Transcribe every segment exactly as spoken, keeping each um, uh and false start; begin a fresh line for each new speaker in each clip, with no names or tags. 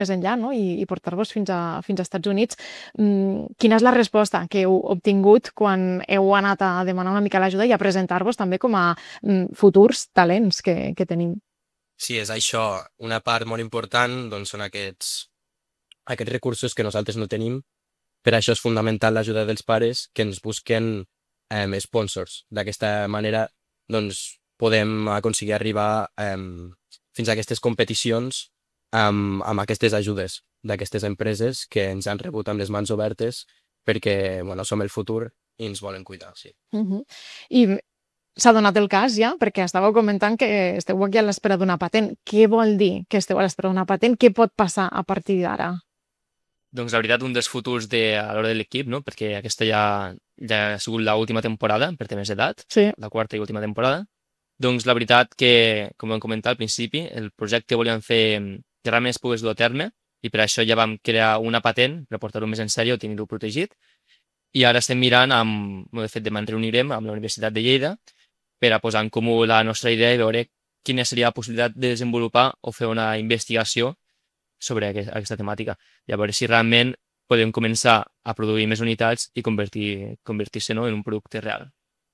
més enllà, no? I, i portar-vos fins a, fins als Estats Units. Mm, quina és la resposta que heu obtingut quan heu anat a demanar una mica l'ajuda i a presentar-vos també com a mm, futurs talents que, que tenim?
Sí, és això. Una part molt important doncs, són aquests, aquests recursos que nosaltres no tenim. Per això és fundamental l'ajuda dels pares que ens busquen eh, sponsors. D'aquesta manera doncs, podem aconseguir arribar eh, fins a aquestes competicions amb, amb aquestes ajudes d'aquestes empreses que ens han rebut amb les mans obertes perquè bueno, som el futur i ens volen cuidar. Sí.
Uh-huh. I s'ha donat el cas ja, perquè estàveu comentant que esteu aquí a l'espera d'una patent. Què vol dir que esteu a l'espera d'una patent? Què pot passar a partir d'ara?
Doncs la veritat, un dels futurs de, a l'hora de l'equip, no? Perquè aquesta ja, ja ha sigut l'última temporada per temes d'edat,
sí.
La quarta i última temporada. Doncs la veritat que, com vam comentar al principi, el projecte volíem fer que realment es pogués dur a terme i per això ja vam crear una patent per portar-ho més en sèrio, tenir-ho protegit. I ara estem mirant, amb, de fet demà ens reunirem amb la Universitat de Lleida per a posar en comú la nostra idea i veure quina seria la possibilitat de desenvolupar o fer una investigació sobre aquesta temàtica. I a veure si realment podem començar a produir més unitats i convertir, convertir-se no, en un producte real.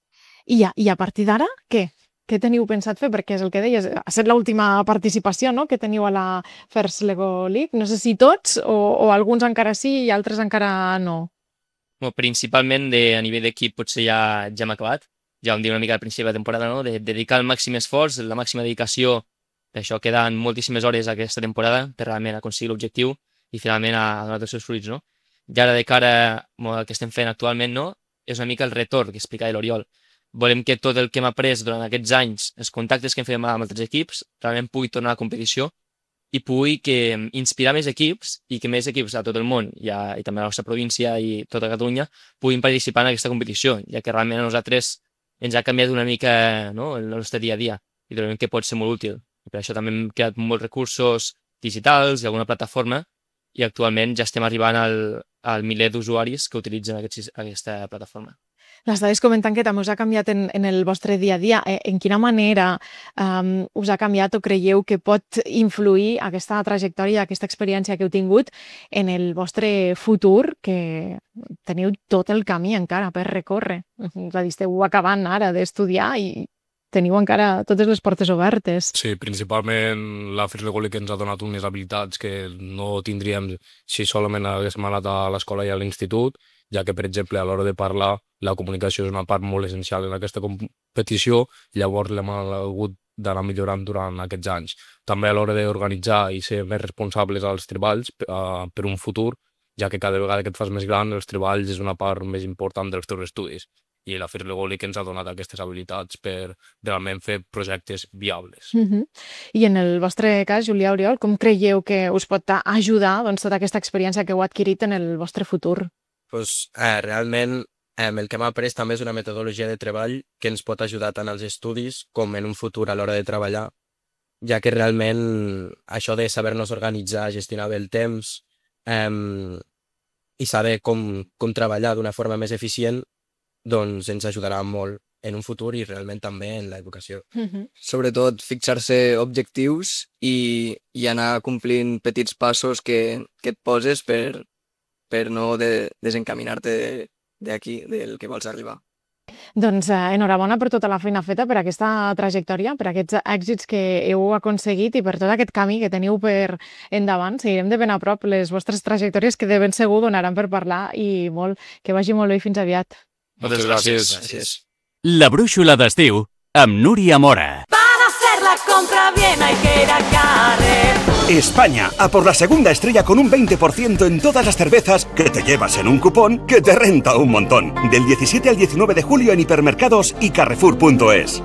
I a, i a partir d'ara, què? Què teniu pensat fer? Perquè és el que deies, ha estat l'última participació no? que teniu a la First Lego League. No sé si tots o, o alguns encara sí i altres encara no.
Bueno, principalment de, a nivell d'equip potser ja, ja hem acabat. Ja vam dir una mica al principi de la temporada, no? de dedicar el màxim esforç, la màxima dedicació. D'això queden moltíssimes hores aquesta temporada per realment aconseguir l'objectiu i finalment a donar els seus fruits, no? I ara de cara al que estem fent actualment, no? És una mica el retorn que explicava l'Oriol. Volem que tot el que hem après durant aquests anys, els contactes que hem fet amb altres equips, realment pugui tornar a la competició i pugui que inspirar més equips i que més equips a tot el món i, a, i també a la nostra província i tota Catalunya puguin participar en aquesta competició, ja que realment a nosaltres ens ha canviat una mica no? el nostre dia a dia i trobem que pot ser molt útil. I per això també hem creat molts recursos digitals i alguna plataforma i actualment ja estem arribant al, al miler d'usuaris que utilitzen aquest, aquesta plataforma.
L'estaves comentant que també us ha canviat en, en el vostre dia a dia. En quina manera um, us ha canviat o creieu que pot influir aquesta trajectòria, aquesta experiència que heu tingut en el vostre futur, que teniu tot el camí encara per recórrer? És a dir, esteu acabant ara d'estudiar i teniu encara totes les portes obertes.
Sí, principalment la First Lego League ens ha donat unes habilitats que no tindríem si solament haguéssim anat a l'escola i a l'institut, ja que, per exemple, a l'hora de parlar, la comunicació és una part molt essencial en aquesta competició, llavors l'hem hagut d'anar millorant durant aquests anys. També a l'hora d'organitzar i ser més responsables als treballs uh, per un futur, ja que cada vegada que et fas més gran, els treballs és una part més important dels teus estudis. I la First Lego League ens ha donat aquestes habilitats per realment fer projectes viables.
Uh-huh. I en el vostre cas, Julià, Oriol, com creieu que us pot ajudar doncs, tota aquesta experiència que heu adquirit en el vostre futur?
Pues, eh, realment eh, el que hem après també és una metodologia de treball que ens pot ajudar tant als estudis com en un futur a l'hora de treballar, ja que realment això de saber-nos organitzar, gestionar bé el temps eh, i saber com, com treballar d'una forma més eficient doncs ens ajudarà molt en un futur i realment també en l'educació.
Uh-huh.
Sobretot fixar-se objectius i, i anar complint petits passos que, que et poses per, per no de, desencaminar-te d'aquí, del que vols arribar.
Doncs eh, enhorabona per tota la feina feta, per aquesta trajectòria, per aquests èxits que heu aconseguit i per tot aquest camí que teniu per endavant. Seguirem de ben a prop les vostres trajectòries que de ben segur donaran per parlar i molt, que vagi molt bé i fins aviat.
Moltes gràcies.
gràcies.
La brúixola d'estiu amb Núria Mora.
Para hacer la compra bien hay que ir a Carrer.
España, a por la segunda estrella con un veinte por ciento en todas las cervezas que te llevas en un cupón que te renta un montón. Del diecisiete al diecinueve de julio en hipermercados y carrefour punto es.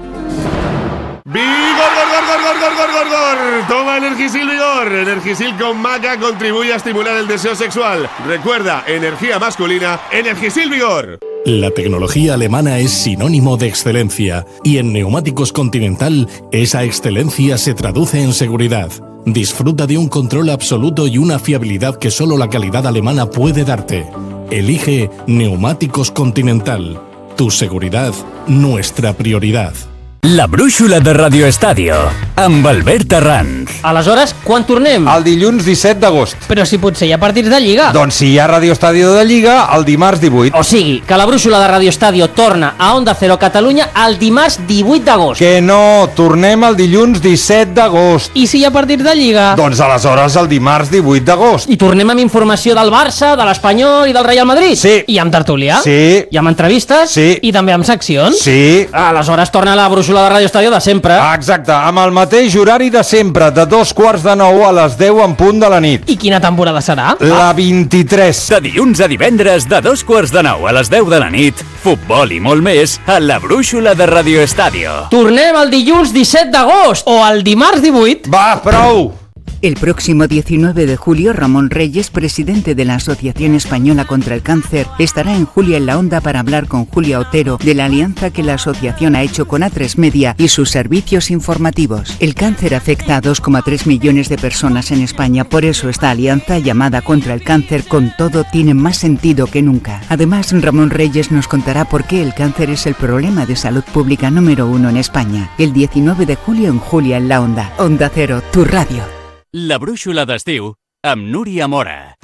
¡Vigor, gor, gor, gor, gor, gor, gor, gor! Toma Energisil Vigor. Energisil con maca contribuye a estimular el deseo sexual. Recuerda, energía masculina, Energisil Vigor.
La tecnología alemana es sinónimo de excelencia y en Neumáticos Continental esa excelencia se traduce en seguridad. Disfruta de un control absoluto y una fiabilidad que solo la calidad alemana puede darte. Elige Neumáticos Continental. Tu seguridad, nuestra prioridad.
La brúixola de Radio Estadio, amb Albert Arranz.
Aleshores, quan tornem?
El dilluns disset d'agost.
Però si potser hi ha partits de Lliga.
Doncs si hi ha Radio Estadio de Lliga, el dimarts divuit.
O sigui, que la brúixola de Radio Estadio torna a Onda Cero Catalunya el dimarts divuit d'agost.
Que no, tornem el dilluns disset d'agost.
I si hi ha partits de Lliga?
Doncs aleshores el dimarts divuit d'agost.
I tornem amb informació del Barça, de l'Espanyol i del Real Madrid?
Sí.
I amb tertúlia?
Sí.
I amb entrevistes?
Sí.
I també amb seccions?
Sí.
Aleshores torna la brúixola de Radio Estadio de sempre.
Exacte, amb el mateix horari de sempre, de dos quarts de nou a les deu en punt de la nit.
I quina temporada serà?
La vint-i-tres.
De dilluns a divendres, de dos quarts de nou a les deu de la nit, futbol i molt més a la brúixola de Radio Estadio.
Tornem el dilluns disset d'agost o el dimarts divuit.
Va, prou!
El próximo diecinueve de julio, Ramón Reyes, presidente de la Asociación Española contra el Cáncer, estará en Julia en la Onda para hablar con Julia Otero de la alianza que la asociación ha hecho con A tres Media y sus servicios informativos. El cáncer afecta a dos coma tres millones de personas en España, por eso esta alianza llamada Contra el Cáncer con Todo tiene más sentido que nunca. Además, Ramón Reyes nos contará por qué el cáncer es el problema de salud pública número uno en España. El diecinueve de julio en Julia en la Onda. Onda Cero, tu radio.
La brúixola d'estiu amb Núria Mora.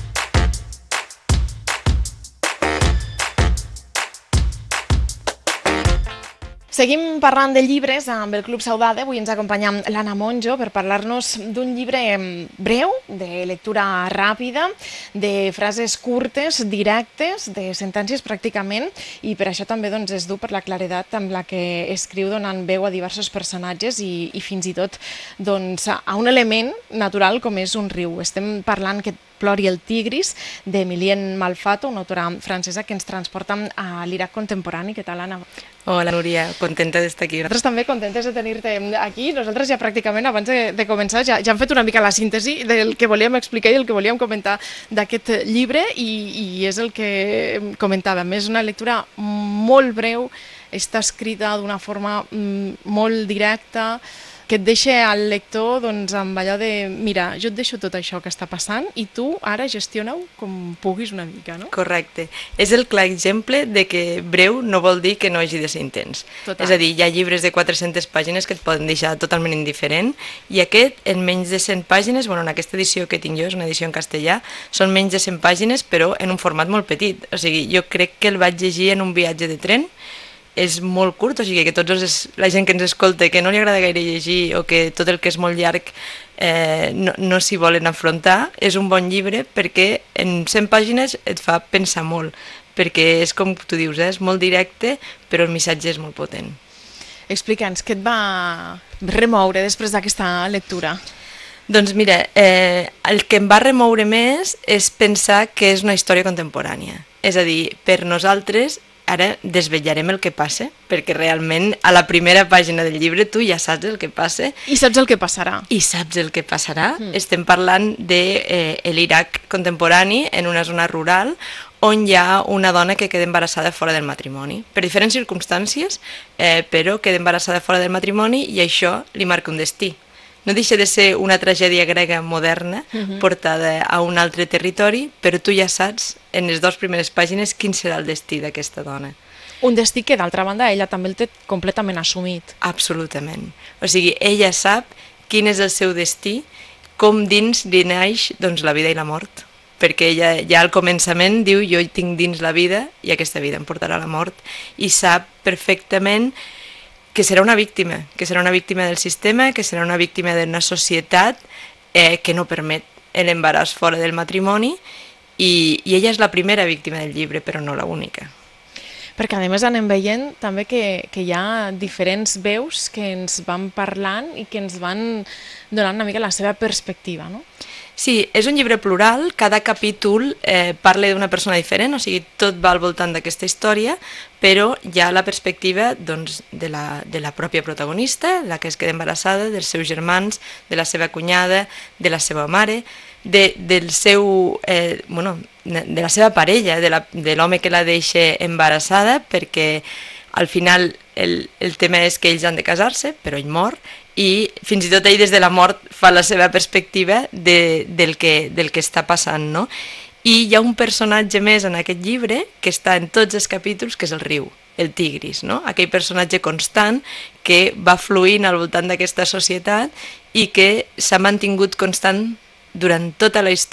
Seguim parlant de llibres amb el Club Saudade. Avui ens acompanya l'Anna Monjo per parlar-nos d'un llibre breu, de lectura ràpida, de frases curtes, directes, de sentències pràcticament, i per això també doncs, es du per la claredat amb la que escriu donant veu a diversos personatges i, i fins i tot doncs, a un element natural com és un riu. Estem parlant que Plori el Tigris, d'Emilien Malfato, una autora francesa que ens transporta a l'Iraq contemporani. Què tal, Anna?
Hola, Núria, contenta d'estar aquí.
Nosaltres també contentes de tenir-te aquí. Nosaltres ja pràcticament, abans de, de començar, ja, ja hem fet una mica la síntesi del que volíem explicar i el que volíem comentar d'aquest llibre, i, i és el que comentàvem. És una lectura molt breu, està escrita d'una forma mm, molt directa, que et deixa al lector doncs, amb allò de, mira, jo et deixo tot això que està passant i tu ara gestiona-ho com puguis una mica, no?
Correcte. És el clar exemple de que breu no vol dir que no hagi de ser intens.
Total.
És a dir, hi ha llibres de quatre-centes pàgines que et poden deixar totalment indiferent, i aquest, en menys de cent pàgines, bueno, en aquesta edició que tinc jo, és una edició en castellà, són menys de cent pàgines, però en un format molt petit. O sigui, jo crec que el vaig llegir en un viatge de tren. És molt curt, o sigui que tots els, la gent que ens escolta que no li agrada gaire llegir o que tot el que és molt llarg eh, no, no s'hi volen afrontar, és un bon llibre perquè en cent pàgines et fa pensar molt, perquè és com tu dius, eh, és molt directe, però el missatge és molt potent.
Explica'ns, què et va remoure després d'aquesta lectura?
Doncs mira, eh, el que em va remoure més és pensar que és una història contemporània. És a dir, per nosaltres ara desvetllarem el que passa, perquè realment a la primera pàgina del llibre tu ja saps el que passa.
I saps el que passarà.
I saps el que passarà. Mm. Estem parlant de eh, l'Iraq contemporani, en una zona rural, on hi ha una dona que queda embarassada fora del matrimoni. Per diferents circumstàncies, eh, però queda embarassada fora del matrimoni i això li marca un destí. No deixa de ser una tragèdia grega moderna uh-huh. portada a un altre territori, però tu ja saps, en les dues primeres pàgines, quin serà el destí d'aquesta dona.
Un destí que, d'altra banda, ella també el té completament assumit.
Absolutament. O sigui, ella sap quin és el seu destí, com dins li naix doncs, la vida i la mort. Perquè ella ja al començament diu jo tinc dins la vida i aquesta vida em portarà a la mort. I sap perfectament que serà una víctima, que serà una víctima del sistema, que serà una víctima d'una societat eh, que no permet l'embaràs fora del matrimoni, i, i ella és la primera víctima del llibre, però no l'única.
Perquè a més anem veient també que, que hi ha diferents veus que ens van parlant i que ens van donant una mica la seva perspectiva, no?
Sí, és un llibre plural, cada capítol eh, parla d'una persona diferent, o sigui, tot va al voltant d'aquesta història, però hi ha la perspectiva doncs, de, la, de la pròpia protagonista, la que es queda embarassada, dels seus germans, de la seva cunyada, de la seva mare, de, del seu, eh, bueno, de la seva parella, de l'home que la deixa embarassada, perquè al final el, el tema és que ells han de casar-se, però ell mor, i fins i tot ell des de la mort fa la seva perspectiva de, del, que, del que està passant, no? I hi ha un personatge més en aquest llibre que està en tots els capítols, que és el riu. el Tigris, no? Aquell personatge constant que va fluint al voltant d'aquesta societat i que s'ha mantingut constant durant tota la història